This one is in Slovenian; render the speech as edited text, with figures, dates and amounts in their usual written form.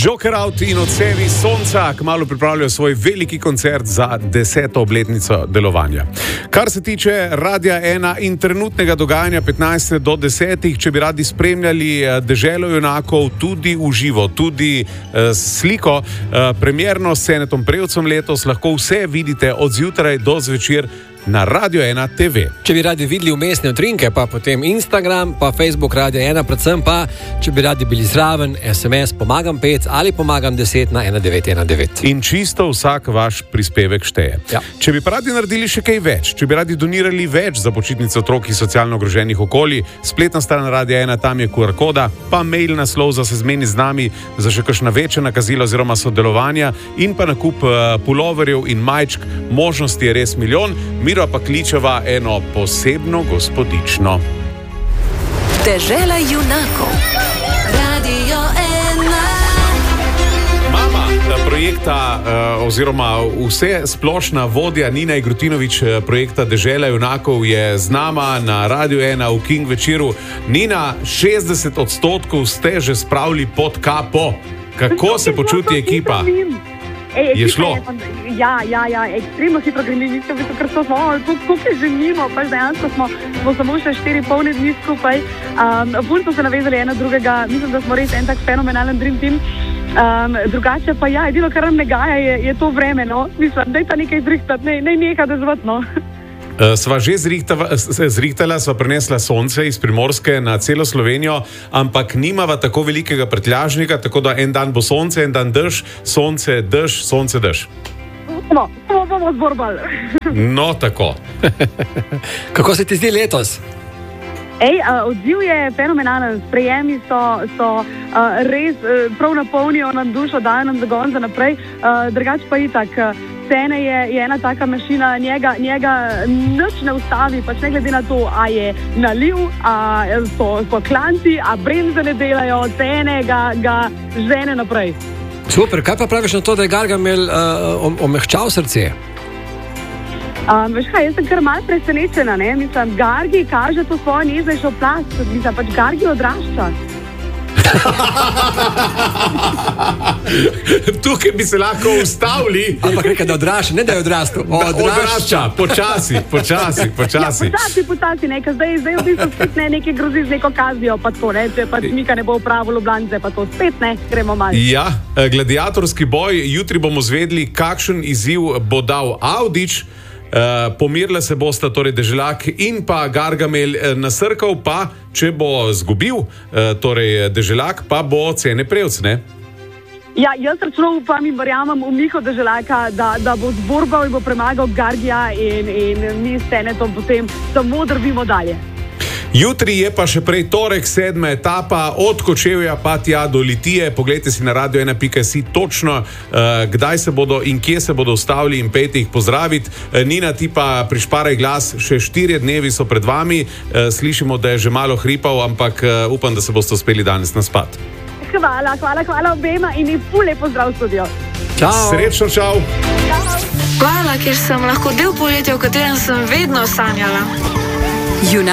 Joker Out in Odsevi Sonca kmalu pripravljajo svoj veliki koncert za 10. obletnico delovanja. Kar se tiče Radia 1 in trenutnega dogajanja 15. do 10. če bi radi spremljali Deželo junakov tudi v živo, tudi sliko, premierno s Senetom Prevcem letos lahko vse vidite od zjutraj do zvečer na Radio 1 TV. Če bi radi videli umestne utrinke, pa potem Instagram, pa Facebook Radio 1, predvsem pa, če bi radi bili zraven, SMS pomagam 5 ali pomagam 10 na 1919. In čisto vsak vaš prispevek šteje. Ja. Če bi pa radi naredili še kaj več, če bi radi donirali več za počitnice otrok iz socialno ogroženih okolij, spletna stran Radio 1, tam je QR koda, pa mail naslov za se zmeni z nami za še kakšna večja nakazila oziroma sodelovanja in pa nakup puloverjev in majčk, možnosti je res milijon. Miro pa kličeva eno posebno gospodično. Dežela junakov. Radio 1. Mama projekta oziroma vse splošna vodja Nina Igrutinović projekta Dežela junakov je z nama na Radio 1 v King večeru. Nina, 60% ste že spravili pod kapo. Kako se počuti ekipa? Je šlo? Ja, ekstremno hitro gre, nisem videl, ker smo skupaj že mimo, pač dejansko smo samo še 4 polne dni skupaj. Ful smo se navezali ena drugega, mislim, da smo res en tak fenomenalen dream team. Drugače pa ja, edino, kar nam ne gaja, je to vreme, no. Mislim, daj ta nekaj zrihtati, ne nekaj da zvat, no. Sva že zrihtala, sva prinesla sonce iz Primorske na celo Slovenijo, ampak nimava tako velikega prtljažnika, tako da en dan bo sonce, en dan dež, sonce, dež, sonce, dež. No, to bomo zborbali. No, tako. Kako se ti zdi letos? Odziv je fenomenalen, sprejemi so res prav napolnijo nam dušo, dajo nam zagon za naprej, drugače pa itak. Scene je ena taka mašina, njega nič ne ustavi, pač ne glede na to, a je naliv, a so klanci, a bremze ne delajo, scene ga žene naprej. Super, kaj pa praviš na to, da je Gargamel omehčal srce? Veš kaj, jaz sem kar malo presenečena, ne? Mislim, Gargi kaže to svojo neznejšo plast, mislim, pač Gargi odrašča. Tukaj bi se lahko ustavili. Ampak nekaj, da odrašča, ne da je odrastel. Odrašča, počasi. Počasi, nekaj zdaj v bistvu spet nekaj grozi z neko kaznijo, pa tako, ne, če pa Mika ne bo upravil Ljubljanice, pa to spet ne, gremo malo. Ja, gladiatorski boj, jutri bomo zvedli, kakšen izziv bo dal Avdić. Pomirila se bosta torej Deželak in pa Gargamel, nasrkal pa, če bo zgubil torej Deželak, pa bo Cene Prevc, ne? Ja, jaz računam, upam in verjamem v Miho Deželaka, da bo zborbal in bo premagal Gargija in mi s Cenetom potem samo drvimo dalje. Jutri je pa še prej torek, 7. etapa od Kočevja pa tja do Litije. Poglejte si na radio1.si točno, kdaj se bodo in kje se bodo ustavili in pejte jih pozdraviti. Nina, ti pa prišparaj glas, še 4 dnevi so pred vami. Slišimo, da je že malo hripal, ampak upam, da se boste uspeli danes naspat. Hvala obema in ful lep pozdrav v studio. Čau. Srečno, čau. Hvala, ker sem lahko del poletja, o katerem sem vedno sanjala.